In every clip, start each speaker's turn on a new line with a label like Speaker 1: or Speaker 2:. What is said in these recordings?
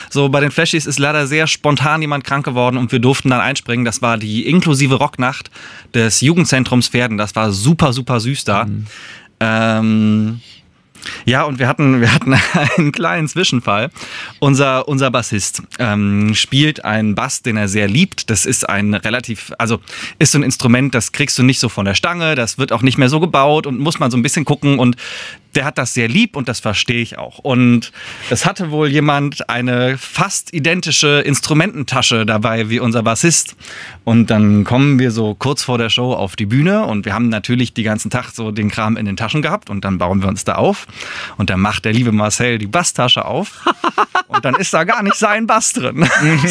Speaker 1: So, bei den Flashies ist leider sehr spontan jemand krank geworden und wir durften dann einspringen. Das war die inklusive Rocknacht des Jugendzentrums Verden. Das war super, super süß da. Ja, und wir hatten einen kleinen Zwischenfall. Unser Bassist spielt einen Bass, den er sehr liebt. Das ist ist so ein Instrument, das kriegst du nicht so von der Stange, das wird auch nicht mehr so gebaut und muss man so ein bisschen gucken, und der hat das sehr lieb und das verstehe ich auch. Und es hatte wohl jemand eine fast identische Instrumententasche dabei wie unser Bassist. Und dann kommen wir so kurz vor der Show auf die Bühne und wir haben natürlich den ganzen Tag so den Kram in den Taschen gehabt und dann bauen wir uns da auf. Und dann macht der liebe Marcel die Basstasche auf und dann ist da gar nicht sein Bass drin,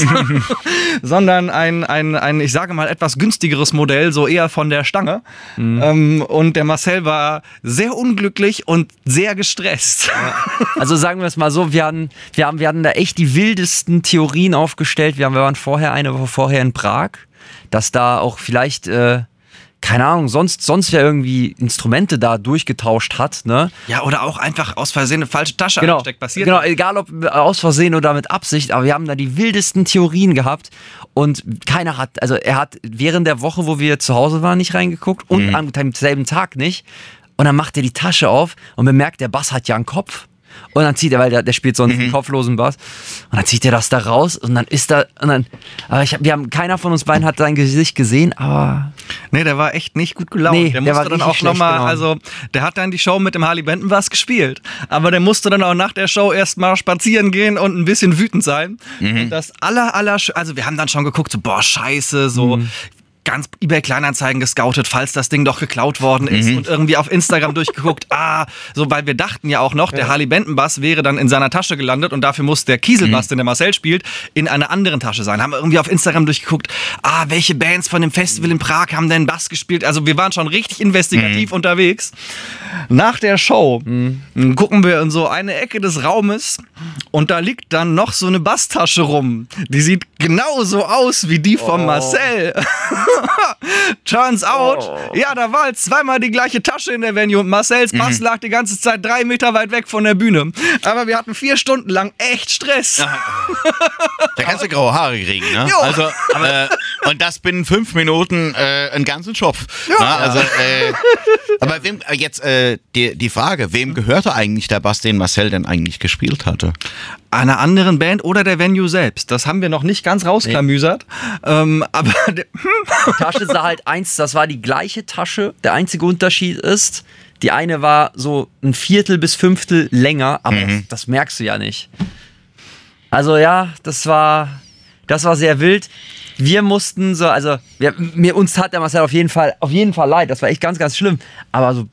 Speaker 1: sondern ein, ich sage mal, etwas günstigeres Modell, so eher von der Stange. Und der Marcel war sehr unglücklich und sehr gestresst.
Speaker 2: Ja. Also sagen wir es mal so, wir hatten da echt die wildesten Theorien aufgestellt. Wir waren eine Woche vorher in Prag, dass da auch vielleicht, keine Ahnung, sonst wer irgendwie Instrumente da durchgetauscht hat, ne?
Speaker 1: Ja, oder auch einfach aus Versehen eine falsche Tasche angesteckt, passiert.
Speaker 2: Genau, egal ob aus Versehen oder mit Absicht, aber wir haben da die wildesten Theorien gehabt und er hat während der Woche, wo wir zu Hause waren, nicht reingeguckt und am selben Tag nicht. Und dann macht er die Tasche auf und bemerkt, der Bass hat ja einen Kopf. Und dann zieht er, weil der spielt sonst einen kopflosen Bass. Und dann zieht er das da raus und dann ist da, keiner von uns beiden hat sein Gesicht gesehen, aber.
Speaker 1: Nee, der war echt nicht gut gelaunt. Nee, der musste dann auch nochmal, also, der hat dann die Show mit dem Harley Benton Bass gespielt. Aber der musste dann auch nach der Show erstmal spazieren gehen und ein bisschen wütend sein. Und das also wir haben dann schon geguckt, so, boah, scheiße, so. Ganz eBay Kleinanzeigen gescoutet, falls das Ding doch geklaut worden ist und irgendwie auf Instagram durchgeguckt, so, weil wir dachten ja auch noch, der Harley Benton Bass wäre dann in seiner Tasche gelandet und dafür muss der Kieselbass, den der Marcel spielt, in einer anderen Tasche sein. Haben wir irgendwie auf Instagram durchgeguckt, welche Bands von dem Festival in Prag haben denn Bass gespielt? Also wir waren schon richtig investigativ unterwegs. Nach der Show gucken wir in so eine Ecke des Raumes und da liegt dann noch so eine Basstasche rum. Die sieht genauso aus wie die von Marcel. Turns out, da war halt zweimal die gleiche Tasche in der Venue und Marcels Bass lag die ganze Zeit 3 Meter weit weg von der Bühne. Aber wir hatten 4 Stunden lang echt Stress.
Speaker 3: Da kannst du graue Haare kriegen, ne?
Speaker 1: Jo.
Speaker 3: Also, und das binnen 5 Minuten einen ganzen Schopf. Ja. Also, aber jetzt die Frage, wem gehörte eigentlich der Bass, den Marcel denn eigentlich gespielt hatte?
Speaker 1: Einer anderen Band oder der Venue selbst. Das haben wir noch nicht ganz rausklamüsert. Aber
Speaker 2: die Tasche sah halt das war die gleiche Tasche. Der einzige Unterschied ist, die eine war so 1/4 bis 1/5 länger, aber das merkst du ja nicht. Also ja, das war sehr wild. Wir mussten so, uns hat der Marcel auf jeden Fall leid. Das war echt ganz, ganz schlimm. Aber so,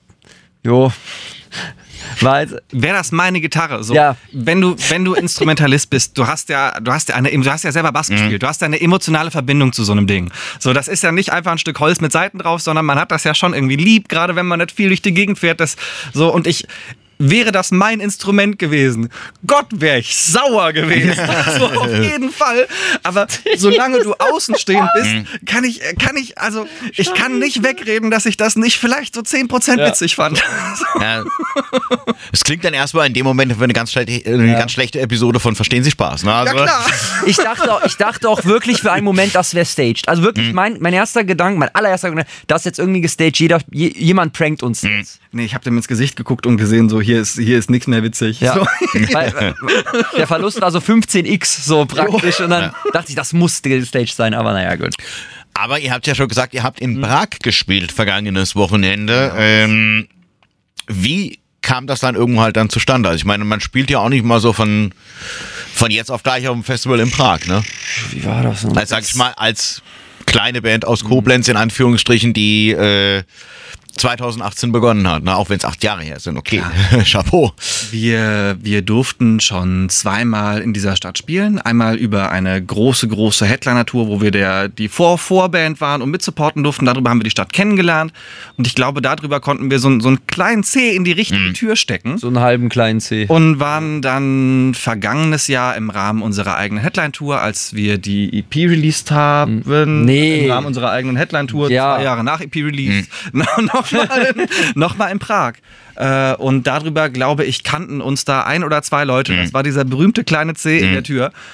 Speaker 1: wäre das meine Gitarre? So,
Speaker 2: ja.
Speaker 1: Wenn du Instrumentalist bist, du hast ja selber Bass gespielt, du hast ja eine emotionale Verbindung zu so einem Ding. So, das ist ja nicht einfach ein Stück Holz mit Saiten drauf, sondern man hat das ja schon irgendwie lieb, gerade wenn man nicht viel durch die Gegend fährt. Wäre das mein Instrument gewesen, Gott, wäre ich sauer gewesen. So, auf jeden Fall. Aber solange du außenstehend bist, kann ich nicht wegreden, dass ich das nicht vielleicht so 10% witzig fand. So.
Speaker 3: Ja. Es klingt dann erstmal in dem Moment wie eine ganz schlechte Episode von Verstehen Sie Spaß. Ne? Also,
Speaker 1: ja, klar.
Speaker 2: Ich dachte auch wirklich für einen Moment, das wäre staged. Also wirklich mein allererster Gedanke, das ist jetzt irgendwie gestaged, jemand prankt uns jetzt.
Speaker 1: Nee, ich habe dem ins Gesicht geguckt und gesehen, so hier ist nichts mehr witzig.
Speaker 2: Ja.
Speaker 1: So.
Speaker 2: Der Verlust war so 15x so praktisch und dann dachte ich, das muss gestaged sein, aber naja, gut.
Speaker 3: Aber ihr habt ja schon gesagt, ihr habt in Prag gespielt vergangenes Wochenende. Wie kam das dann irgendwo halt dann zustande? Also ich meine, man spielt ja auch nicht mal so von jetzt auf gleich auf dem Festival in Prag, ne?
Speaker 2: Wie war das?
Speaker 3: Also sag ich mal, als kleine Band aus Koblenz in Anführungsstrichen, die 2018 begonnen hat, ne? Auch wenn es 8 Jahre her sind, okay, ja. Chapeau.
Speaker 1: Wir durften schon 2-mal in dieser Stadt spielen, einmal über eine große Headliner-Tour, wo wir die Vorband waren und mitsupporten durften, darüber haben wir die Stadt kennengelernt und ich glaube, darüber konnten wir so einen kleinen C in die richtige Tür stecken.
Speaker 2: So einen halben kleinen C.
Speaker 1: Und waren dann vergangenes Jahr im Rahmen unserer eigenen Headline-Tour, als wir die EP released haben, im Rahmen unserer eigenen Headline-Tour, 2 Jahre nach EP-Release, nochmal in Prag. Und darüber, glaube ich, kannten uns da 1 oder 2 Leute. Das war dieser berühmte kleine C in der Tür.